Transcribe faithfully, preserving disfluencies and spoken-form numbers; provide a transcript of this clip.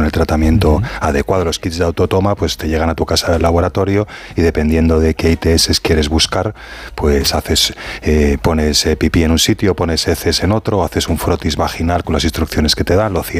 el tratamiento uh-huh. adecuado. Los kits de autotoma pues te llegan a tu casa del laboratorio y dependiendo de qué I T S quieres buscar, pues haces, eh, pones eh, pipí en un sitio, pones heces en otro, haces un frotis vaginal con las instrucciones que te dan, lo cierras